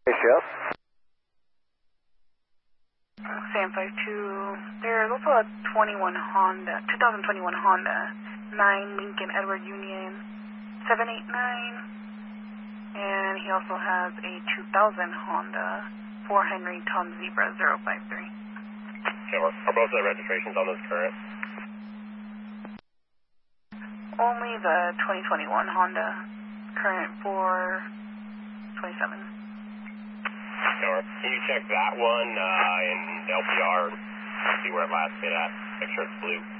Yep. Sam 52. There's also a 2021 Honda 9 Lincoln Edward Union 789, and he also has a 2000 Honda 4 Henry Tom Zebra 053. Okay, are both of the registrations on those current? Only the 2021 Honda current for 27. Sure. Can you check that one in LPR and see where it last hit at? Make sure it's blue.